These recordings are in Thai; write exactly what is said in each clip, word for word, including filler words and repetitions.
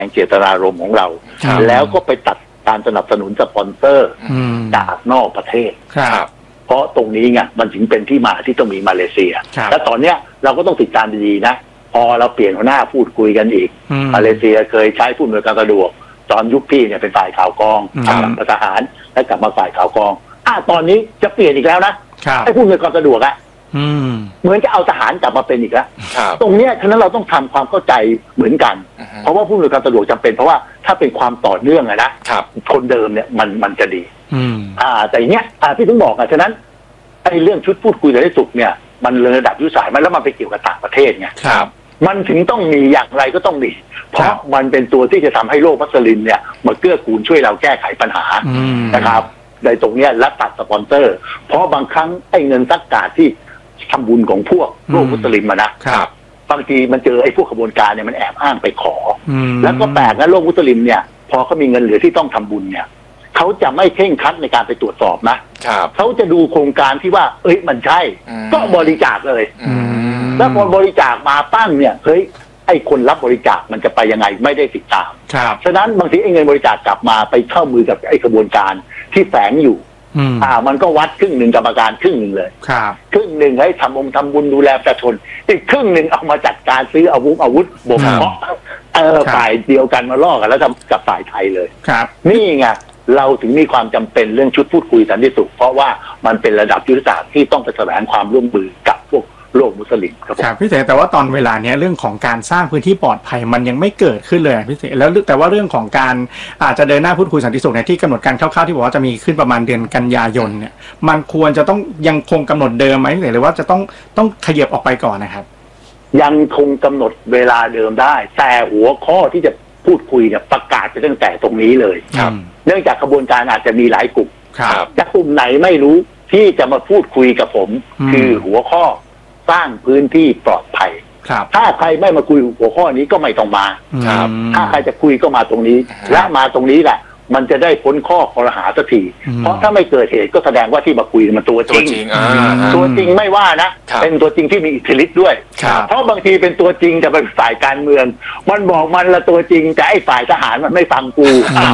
งเจตนารมณ์ของเราแล้วก็ไปตัดการสนับสนุนสปอนเซอร์จากนอกประเทศเพราะตรงนี้ไงมันถึงเป็นที่มาที่ต้องมีมาเลเซียและตอนเนี้ยเราก็ต้องติดตามดีๆนะพอเราเปลี่ยนหัวหน้าพูดคุยกันอีกมาเลเซียเคยใช้ผู้อำนวยการสะดวกตอนยุคพี่เนี่ยเป็นฝ่ายข่าวกรองกลับมาทหารและกลับมาฝ่ายข่าวกรองอ่ะตอนนี้จะเปลี่ยนอีกแล้วนะไอ้ผู้อำนวยการสะดวกอะเหมือนจะเอาทหารกลับมาเป็นอีกแล้วตรงเนี้ยฉะนั้นเราต้องทำความเข้าใจเหมือนกันเพราะว่าผู้อำนวยการสะดวกจำเป็นเพราะว่าถ้าเป็นความต่อเนื่องอะนะคนเดิมเนี่ยมันมันจะดีอ่าแต่เนี้ยอ่าพี่ถึงบอกอะฉะนั้นไอ้เรื่องชุดพูดคุยระดับสุขเนี่ยมันเลยระดับยุทธศาสตร์มันแล้วมันไปเกี่ยวกับต่างประเทศไงมันถึงต้องมีอย่างไรก็ต้องมีเพราะมันเป็นตัวที่จะทำให้โลกมัสลิมเนี่ยมาเกื้อกูลช่วยเราแก้ไขปัญหานะครับในตรงนี้และตัดสปอนเซอร์เพราะบางครั้งไอ้เงินซักกาดที่ทำบุญของพวกโลกมุสลิมมานะครับบางทีมันเจอไอ้พวกขบวนการเนี่ยมันแอบอ้างไปขอแล้วก็แปลกนะโลกมุสลิมเนี่ยพอเขามีเงินเหลือที่ต้องทำบุญเนี่ยเขาจะไม่เคร่งครัดในการไปตรวจสอบนะเขาจะดูโครงการที่ว่าเอ้ยมันใช่ก็บริจาคเลยแล้วพอบริจาคมาปั้งเนี่ยเฮ้ยไอ้คนรับบริจาคมันจะไปยังไงไม่ได้ติดตามฉะนั้นบางทีไอ้เงินบริจาคกลับมาไปเข้ามือกับไอ้กระบวนการที่แฝงอยู่อ่ามันก็วัดครึ่งหนึ่งกรรมการครึ่งหนึ่งเลยครึ่งหนึ่งให้ทำองค์ทำบุญดูแลประชาชนอีกครึ่งหนึ่งเอามาจัดการซื้ออาวุธอาวุธบ่มเพาะเออฝ่ายเดียวกันมาล่อกันแล้วทำกับฝ่ายไทยเลยนี่ไงเราถึงมีความจำเป็นเรื่องชุดพูดคุยสันติสุขเพราะว่ามันเป็นระดับยุทธศาสตร์ที่ต้องไปแสวงความร่วมมือกับพวกโลกมุสลิมครับครับพี่เสกแต่ว่าตอนเวลาเนี้ยเรื่องของการสร้างพื้นที่ปลอดภัยมันยังไม่เกิดขึ้นเลยพี่เสกแล้วแต่ว่าเรื่องของการอาจจะเดินหน้าพูดคุยสันติสุขเนี่ยที่กำหนดการคร่าวๆที่บอกว่าจะมีขึ้นประมาณเดือนกันยายนเนี่ยมันควรจะต้องยังคงกำหนดเดิมไหมหรือว่าจะต้องต้องขยับออกไปก่อนนะครับยังคงกำหนดเวลาเดิมได้แต่หัวข้อที่จะพูดคุยเนี่ยประกาศไปตั้งแต่ตรงนี้เลยครับเนื่องจากกระบวนการอาจจะมีหลายกลุ่มจะกลุ่มไหนไม่รู้ที่จะมาพูดคุยกับผมคือหัวข้อสร้างพื้นที่ปลอดภัยถ้าใครไม่มาคุยหัวข้อนี้ก็ไม่ต้องมาถ้าใครจะคุยก็มาตรงนี้และมาตรงนี้แหละมันจะได้พ้นข้อคอรหาสักทีเพราะถ้าไม่เกิดเหตุก็แสดงว่าที่มาคุยมันตัวจริงตัวจริงไม่ว่านะเป็นตัวจริงที่มีอิทธิฤทธิ์ด้วยเพราะบางทีเป็นตัวจริงแต่เป็นฝ่ายการเมืองมันบอกมันละตัวจริงแต่ไอ้ฝ่ายทหารมันไม่ฟังกู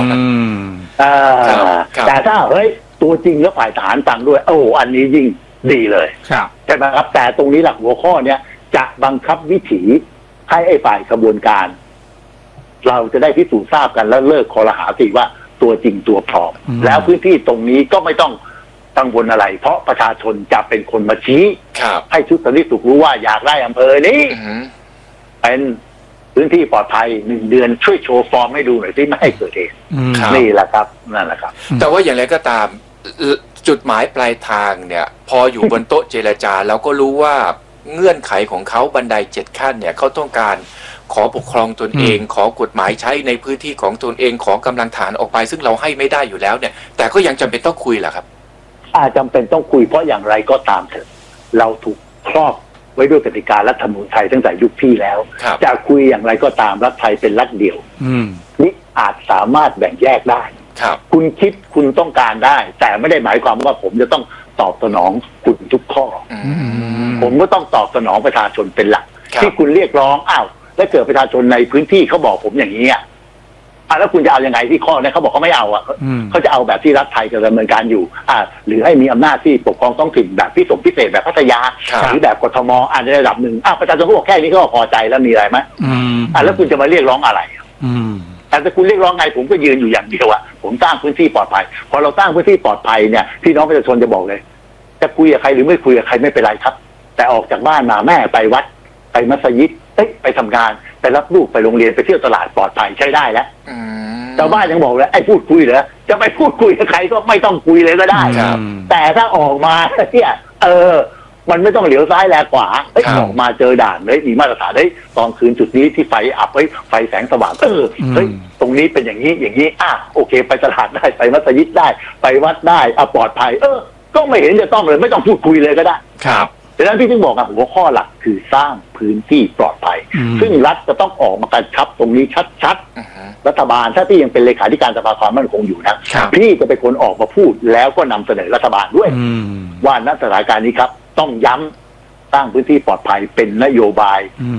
แต่ถ้าเฮ้ยตัวจริงแล้วฝ่ายทหารฟังด้วยโอ้อันนี้ยิ่งดีเลยใช่ไหมครับแต่ตรงนี้หลักหัวข้อเนี้ยจะบังคับวิถีให้ไอ้ฝ่ายขบวนการเราจะได้พิสูจน์ทราบกันแล้วเลิกคอรหาสิว่าตัวจริงตัวปลอมแล้วพื้นที่ตรงนี้ก็ไม่ต้องกังวลอะไรเพราะประชาชนจะเป็นคนมาชี้ให้ชุดสันติสุขรู้ว่าอยากได้อำเภอนี้เป็นพื้นที่ปลอดภัยหนึ่งเดือนช่วยโชว์ฟอร์มให้ดูหน่อยสิไม่ให้เกิดเหตุนี่แหละครับนั่นแหละครับแต่ว่าอย่างไรก็ตามจุดหมายปลายทางเนี่ยพออยู่บนโต๊ะเจรจาแล้วก็รู้ว่าเงื่อนไขของเขาบันไดเจ็ดขั้นเนี่ยเขาต้องการขอปกครองตนเองขอกฎหมายใช้ในพื้นที่ของตนเองขอกำลังฐานออกไปซึ่งเราให้ไม่ได้อยู่แล้วเนี่ยแต่ก็ยังจำเป็นต้องคุยแหละครับอาจจำเป็นต้องคุยเพราะอย่างไรก็ตามเถอะเราถูกครอบไว้ด้วยกติการัฐธรรมนูญไทยตั้งแต่ยุคพี่แล้วจะคุยอย่างไรก็ตามรัฐไทยเป็นรัฐเดียวนี่อาจสามารถแบ่งแยกได้คุณคิดคุณต้องการได้แต่ไม่ได้หมายความว่าผมจะต้องตอบสนองคุณทุกข้อผมก็ต้องตอบสนองประชาชนเป็นหลักที่คุณเรียกร้องอ้าวแล้วเกิดประชาชนในพื้นที่เขาบอกผมอย่างนี้อ่ะแล้วคุณจะเอายังไงที่ข้อนี้เขาบอกเขาไม่เอาอ่ะเขาจะเอาแบบที่รัฐไทยจะดำเนินการอยู่อ่าหรือให้มีอำนาจที่ปกครองท้องถิ่นแบบพิเศษพิเศษแบบพัทยาหรือแบบกทมอาจจะระดับหนึ่งอ้าวประชาชนเขาบอกแค่นี้ก็พอใจแล้วมีอะไรไหมอ่าแล้วคุณจะมาเรียกร้องอะไรแต่ถ้าคุณเรียกร้องไงผมก็ยืนอยู่อย่างเดียวอ่ะผมสร้างพื้นที่ปลอดภัยพอเราสร้างพื้นที่ปลอดภัยเนี่ยพี่น้องประชาชนจะบอกเลยจะคุยกับใครหรือไม่คุยกับใครไม่เป็นไรครับแต่ออกจากบ้านมาแม่ไปวัดไปมัสยิดไปทำงานไปรับลูกไปโรงเรียนไปเที่ยวตลาดปลอดภัยใช้ได้แล้วชาวบ้านยังบอกเลยไอ้พูดคุยเหรอจะไปพูดคุยกับใครก็ไม่ต้องคุยเลยก็ได้แต่ถ้าออกมาเนี่ยเออมันไม่ต้องเหลียวซ้ายแลขวาเฮ้ยออกมาเจอด่านเลยมีมาตรฐานเฮ้ยตอนคืนจุดนี้ที่ไฟอับเฮ้ยไฟแสงสว่างเออเฮ้ยตรงนี้เป็นอย่างนี้อย่างนี้อ่ะโอเคไปตลาดได้ไปมัสยิดได้ไปวัดได้อ่ะปลอดภัยเออก็ไม่เห็นจะต้องเลยไม่ต้องพูดคุยเลยก็ได้ครับดังนั้นพี่ถึงบอกอ่ะหัวข้อหลักคือสร้างพื้นที่ปลอดภัยซึ่งรัฐจะต้องออกมากระชับตรงนี้ชัดๆรัฐบาลถ้าที่ยังเป็นเลขาธิการสภาความมั่นคงอยู่นะพี่จะเป็นคนออกมาพูดแล้วก็นำเสนอรัฐบาลด้วยว่าณสถานการณ์นี้ครับต้องย้ำสร้างพื้นที่ปลอดภัยเป็นนโยบายข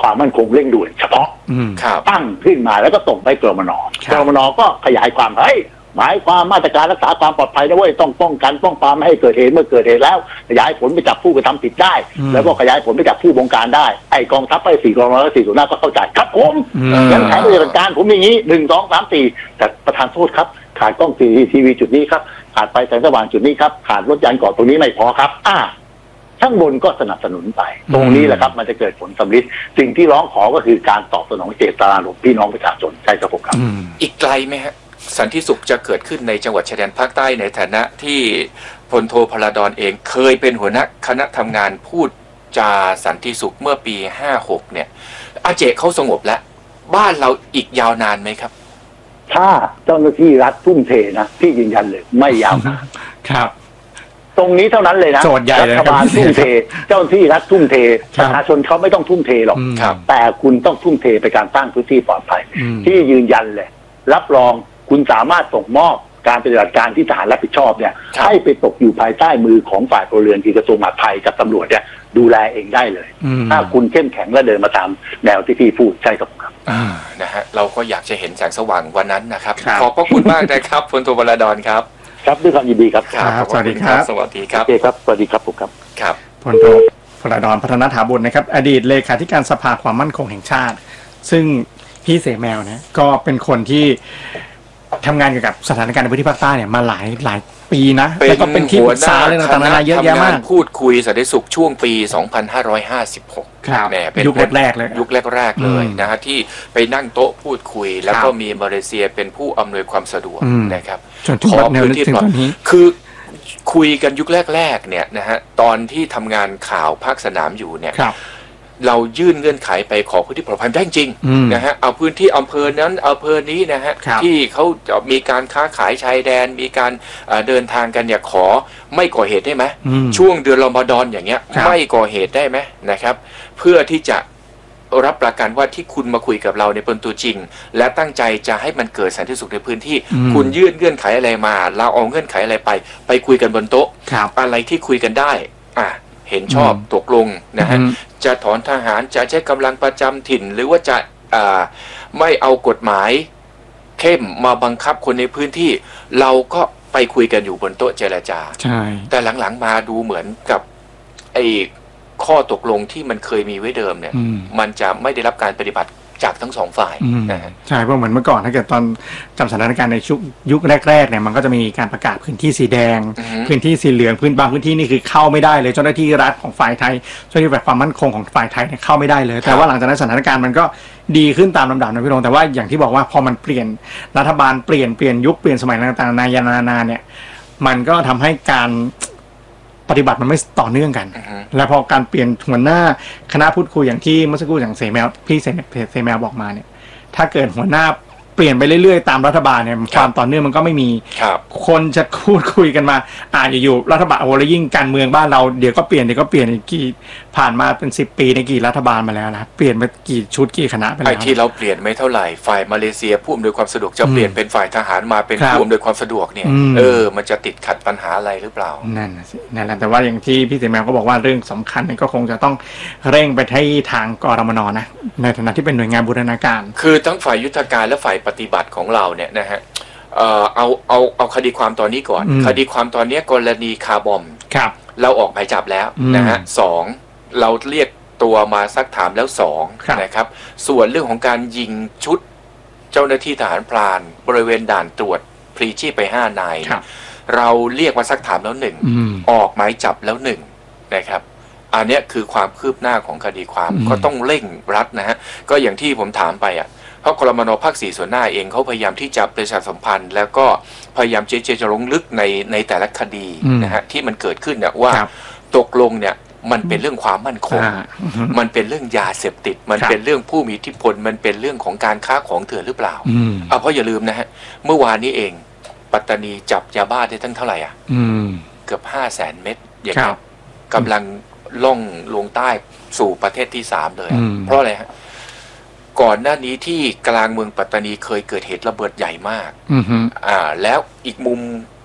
ความมั่นคงเร่งด่วนเฉพาะตั้งขึ้นมาแล้วก็ส่งไปกรมน.กรมน.ก็ขยายความเฮ้ยหมายความมาตรการรักษาความปลอดภัยนะเว้ยต้องป้องกันป้องปรามไม่ให้เกิดเหตุเมื่อเกิดเหตุแล้วขยายผลไปจับผู้กระทำผิดได้แล้วก็ขยายผลไปจับผู้บงการได้ไอ้กองทัพไปสี่กองร้อยสี่ส่วนหน้าก็เข้าใจครับผมยังแผนปฏิบัติการผมอย่างนี้หนึ่งสองสามสี่แต่ประธานโทษครับขาดกล้องซีทีวีจุดนี้ครับขาดไฟแสงสว่างจุดนี้ครับขาดรถยานเกาะตรงนี้ไม่พอครับอ่าข้างบนก็สนับสนุนไปตรงนี้แหละครับมันจะเกิดผลสำลิดสิ่งที่ร้องขอก็คือการตอบสนองเจตนารมณ์พี่น้องประชาชนใช่ครับผมครับอีกไกลไหมฮะสันติสุขจะเกิดขึ้นในจังหวัดชายแดนภาคใต้ในฐานะที่พลโทพลดรเองเคยเป็นหัวหน้าคณะทำงานพูดจาสันติสุขเมื่อปีห้าหกเนี่ยอาเจเขาสงบแล้วบ้านเราอีกยาวนานไหมครับถ้าเจ้าหน้าที่รัฐทุ่มเทนะที่ยืนยันเลยไม่ยาวนานครับตรงนี้เท่านั้นเลยนะรัฐบาลทุ่มเทเจ้าหน้าที่รัฐทุ่มเทประชาชนเขาไม่ต้องทุ่มเทหรอกแต่คุณต้องทุ่มเทไปการสร้างพื้นที่ปลอดภัยที่ยืนยันเลยรับรองคุณสามารถส่งมอบการปฏิบัติการที่ทหารรับผิดชอบเนี่ยให้ไปตกอยู่ภายใต้มือของฝ่ายพลเรือนที่กระทรวงมหาดไทยกับตำรวจเนี่ยดูแลเองได้เลยถ้าคุณเข้มแข็งและเดินมาตามแนวที่พี่พูดใช่ครับครับนะฮะเราก็อยากจะเห็นแสงสว่างวันนั้นนะครับขอบพระคุณมากนะครับพลโทวรดรครับครับด้วยความยินดีครับสวัสดีครับสวัสดีครับโอเคครับสวัสดีครับผมครับครับพลโทวรดรพัฒนถาบุญนะครับอดีตเลขาธิการสภาความมั่นคงแห่งชาติซึ่งพี่เสแมวนะก็เป็นคนที่ทำงานเกี่ยวกับสถานการณ์ในพื้นที่ภาคใต้เนี่ยมาหลายหลายปีนะแล้วก็เป็นที่ปรึกษาเรื่องต่างๆนานาเยอะแยะมากพูดคุยสันติสุขช่วงปีสองพันห้าร้อยห้าสิบหกครับยุคแรกๆเลยยุคแรกๆเลยนะฮะที่ไปนั่งโต๊ะพูดคุยแล้วก็มีมาเลเซียเป็นผู้อำนวยความสะดวกนะครับขอพื้นที่ปลอดภัยคือคุยกันยุคแรกๆเนี่ยนะฮะตอนที่ทำงานข่าวภาคสนามอยู่เนี่ยเรายื่นเงื่อนไขไปขอพื้นที่ปลอดภัยได้จริงนะฮะเอาพื้นที่อำเภอนั้นอำเภอนี้นะฮะที่เขาจะมีการค้าขายชายแดนมีการเดินทางกันเนี่ยขอไม่ก่อเหตุได้ไหมช่วงเดือนรอมฎอนอย่างเงี้ยไม่ก่อเหตุได้ไหมนะครับเพื่อที่จะรับประกันว่าที่คุณมาคุยกับเราในเป็นตัวจริงและตั้งใจจะให้มันเกิดสันติสุขในพื้นที่คุณยื่นเงื่อนไขอะไรมาเราเอาเงื่อนไขอะไรไปไปคุยกันบนโต๊ะอะไรที่คุยกันได้อ่ะเห็นชอบตกลงนะฮะจะถอนทหารจะใช้กำลังประจำถิ่นหรือว่าจะไม่เอากฎหมายเข้มมาบังคับคนในพื้นที่เราก็ไปคุยกันอยู่บนโต๊ะเจรจาใช่แต่หลังๆมาดูเหมือนกับไอ้ข้อตกลงที่มันเคยมีไว้เดิมเนี่ยมันจะไม่ได้รับการปฏิบัติจากทั้งสองฝ่ายนะฮะใช่เพราะเหมือนเมื่อก่อนถ้าเกิดตอนจำสถานการณ์ในชุกยุคแรกๆเนี่ยมันก็จะมีการประกาศพื้นที่สีแดงพื้นที่สีเหลืองพื้นบางพื้นที่นี่คือเข้าไม่ได้เลยเจ้าหน้าที่รัฐของฝ่ายไทยเจ้าหน้าที่ฝ่ายความมั่นคงของฝ่ายไทยเนี่ยเข้าไม่ได้เลยแต่ว่าหลังจากนั้นสถานการณ์มันก็ดีขึ้นตามลำดับนะพี่รงแต่ว่าอย่างที่บอกว่าพอมันเปลี่ยนรัฐบาลเปลี่ยนเปลี่ยนยุคเปลี่ยนสมัยต่างๆนานานาเนี่ยมันก็ทำให้การปฏิบัติมันไม่ต่อเนื่องกัน uh-huh. แล้วพอการเปลี่ยนหัวหน้าคณะพูดคุยอย่างที่เมื่อสักครู่อย่างเสแมวพี่เสเสแมวบอกมาเนี่ยถ้าเกิดหัวหน้าเปลี่ยนไปเรื่อยๆตามรัฐบาลเนี่ยความต่อเนื่องมันก็ไม่มีคนจะพูดคุยกันมาอ่าอยู่ๆรัฐบาลโอ้แล้วยิ่งการเมืองบ้านเราเดี๋ยวก็เปลี่ยนเดี๋ยวก็เปลี่ยนกี่ผ่านมาเป็นสิบปีในกี่รัฐบาลมาแล้วนะเปลี่ยนมากี่ชุดกี่คณะไปแล้วไอ้ที่เราเปลี่ยนไม่เท่าไหร่ฝ่ายมาเลเซียผู้อำนวยความสะดวกจะเปลี่ยนเป็นฝ่ายทหารมาเป็นผู้อำนวยความสะดวกเนี่ยเออมันจะติดขัดปัญหาอะไรหรือเปล่านั่นนะสินั่นแหละแต่ว่าอย่างที่พี่เสแมวก็บอกว่าเรื่องสำคัญก็คงจะต้องเร่งไปที่ทางกรมน.นะในฐานะที่เป็นหน่วยงานบูรณาการคือทั้งฝ่ายยุทธการและฝ่ายปฏิบัติของเราเนี่ยนะฮะเอ่อเอาเอาเอาคดีความตอนนี้ก่อนคดีความตอนนี้กรณีคาร์บอมครับเราออกหมายจับแล้วนะฮะสองเราเรียกตัวมาซักถามแล้วสองนะครับส่วนเรื่องของการยิงชุดเจ้าหน้าที่ทหารพรานบริเวณด่านตรวจพลีชีพไปห้านายเราเรียกมาซักถามแล้วหนึ่งออกหมายจับแล้วหนึ่งนะครับอันนี้คือความคืบหน้าของคดีความก็ต้องเร่งรัดนะฮะก็อย่างที่ผมถามไปอ่ะเพราะกรมน.ภาคสี่ส่วนหน้าเองเขาพยายามที่จะประชาสัมพันธ์แล้วก็พยายามเจเจจะลงลึกในในแต่ละคดีนะฮะที่มันเกิดขึ้นเนี่ยว่าตกลงเนี่ยมันเป็นเรื่องความมั่นคงมันเป็นเรื่องยาเสพติดมันเป็นเรื่องผู้มีอิทธิพลมันเป็นเรื่องของการค้าของเถื่อนหรือเปล่าเอาเพราะอย่าลืมนะฮะเมื่อวานนี้เองปัตตานีจับยาบ้าได้ตั้งเท่าไหร่อ่ะเกือบห้าแสนเม็ดอย่างนี้กำลังล่องลงใต้สู่ประเทศที่สามเลยเพราะอะไรฮะก่อนหน้านี้ที่กลางเมืองปัตตานีเคยเกิดเหตุระเบิดใหญ่มากอ่าแล้วอีกมุม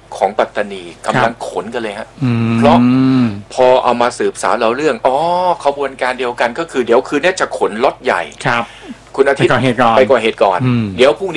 ของปัตตานีกำลังขนกันเลยฮะเพเพราะพอเอามาสืบสาวเราเรื่องอ๋อขบวนการเดียวกันก็คือเดี๋ยวคืนนี้จะขนรถใหญ่ครับคุณอาทิตย์ไปก่อเหตุก่อนไปก่อเหตุก่อนเดี๋ยวพรุ่งนี้